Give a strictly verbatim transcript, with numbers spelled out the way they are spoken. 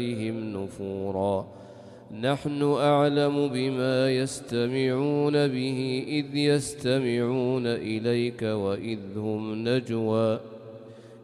بهم نفورا نحن أعلم بما يستمعون به إذ يستمعون إليك وإذ هم نجوى